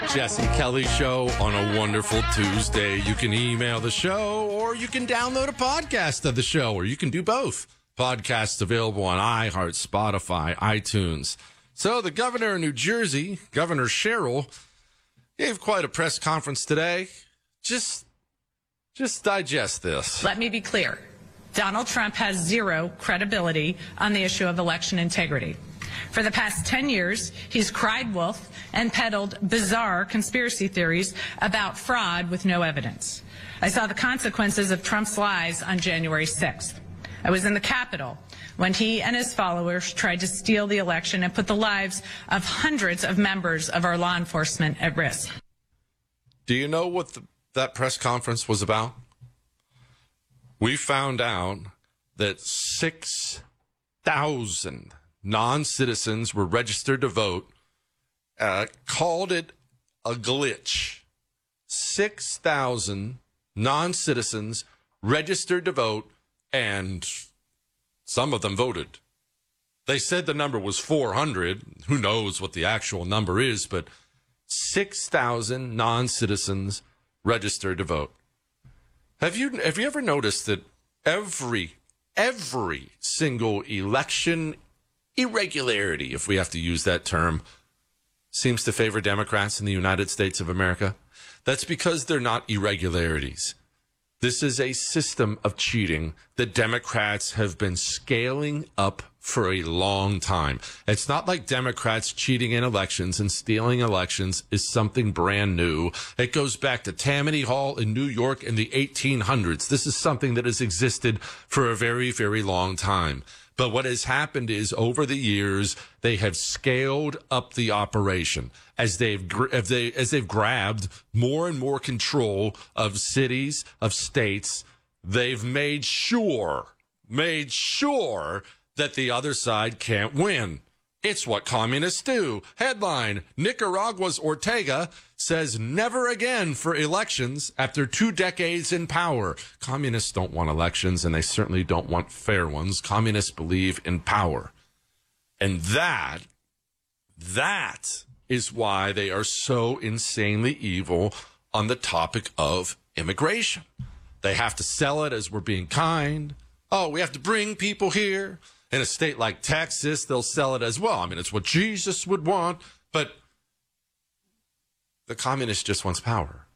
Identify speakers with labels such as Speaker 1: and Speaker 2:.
Speaker 1: Jesse Kelly Show on a wonderful Tuesday. You can email the show or you can download a podcast of the show, or you can do both. Podcasts available on iHeart, Spotify, iTunes. So the governor of New Jersey, Governor Sherrill, gave quite a press conference today. Just digest this.
Speaker 2: Let me be clear. Donald Trump has zero credibility on the issue of election integrity. For the past 10 years, he's cried wolf and peddled bizarre conspiracy theories about fraud with no evidence. I saw the consequences of Trump's lies on January 6th. I was in the Capitol when he and his followers tried to steal the election and put the lives of hundreds of members of our law enforcement at risk.
Speaker 1: Do you know what that press conference was about? We found out that 6,000 non-citizens were registered to vote, called it a glitch. 6,000 non-citizens registered to vote, and some of them voted. They said the number was 400. Who knows what the actual number is, but 6,000 non-citizens registered to vote. Have you ever noticed that every single election irregularity, if we have to use that term, seems to favor Democrats in the United States of America? That's because they're not irregularities. This is a system of cheating that Democrats have been scaling up for a long time. It's not like Democrats cheating in elections and stealing elections is something brand new. It goes back to Tammany Hall in New York in the 1800s. This is something that has existed for a very, very long time. But what has happened is over the years, they have scaled up the operation as they've grabbed more and more control of cities, of states. They've made sure that the other side can't win. It's what communists do. Headline, Nicaragua's Ortega says never again for elections after 2 decades in power. Communists don't want elections, and they certainly don't want fair ones. Communists believe in power. And that is why they are so insanely evil on the topic of immigration. They have to sell it as we're being kind. Oh, we have to bring people here. In a state like Texas, they'll sell it as well. I mean, it's what Jesus would want, but the communist just wants power.